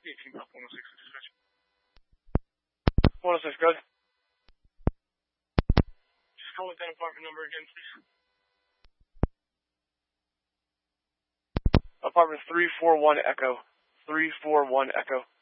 18 Pop 106 dispatch. 106, good. Just call with that apartment number again, please. Apartment 341 Echo. 341 Echo.